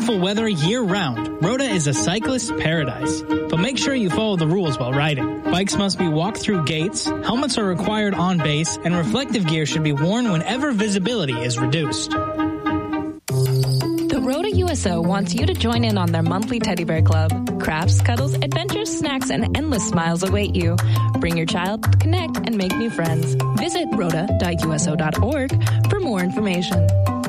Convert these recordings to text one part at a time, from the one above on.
beautiful weather year-round, Rhoda is a cyclist's paradise. But make sure you follow the rules while riding. Bikes must be walked through gates, helmets are required on base, and reflective gear should be worn whenever visibility is reduced. The Rhoda USO wants you to join in on their monthly teddy bear club. Crafts, cuddles, adventures, snacks, and endless smiles await you. Bring your child, connect, and make new friends. Visit rhoda.uso.org for more information.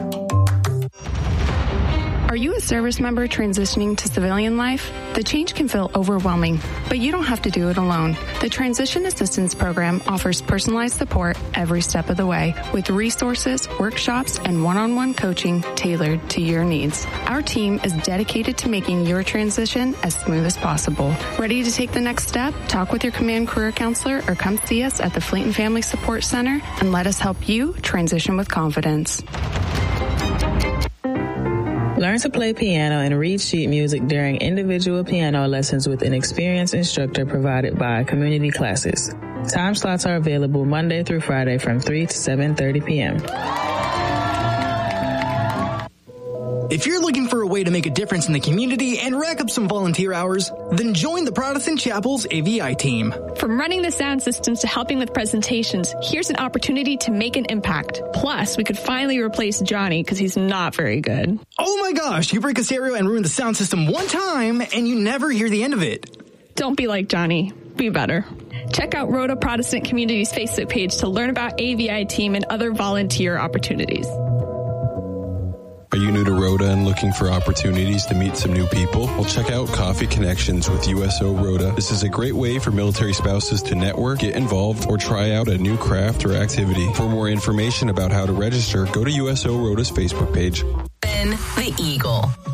Are you a service member transitioning to civilian life? The change can feel overwhelming, but you don't have to do it alone. The Transition Assistance Program offers personalized support every step of the way with resources, workshops, and one-on-one coaching tailored to your needs. Our team is dedicated to making your transition as smooth as possible. Ready to take the next step? Talk with your Command Career Counselor or come see us at the Fleeton Family Support Center and let us help you transition with confidence. Learn to play piano and read sheet music during individual piano lessons with an experienced instructor provided by Community Classes. Time slots are available Monday through Friday from 3 to 7:30 p.m. If you're looking for a way to make a difference in the community and rack up some volunteer hours, then join the Protestant Chapel's AVI team. From running the sound systems to helping with presentations, here's an opportunity to make an impact. Plus, we could finally replace Johnny because he's not very good. Oh my gosh, you break a stereo and ruin the sound system one time and you never hear the end of it. Don't be like Johnny. Be better. Check out Rhoda Protestant Community's Facebook page to learn about AVI team and other volunteer opportunities. Are you new to Rhoda and looking for opportunities to meet some new people? Well, check out Coffee Connections with USO Rhoda. This is a great way for military spouses to network, get involved, or try out a new craft or activity. For more information about how to register, go to USO Rhoda's Facebook page. Ben the Eagle.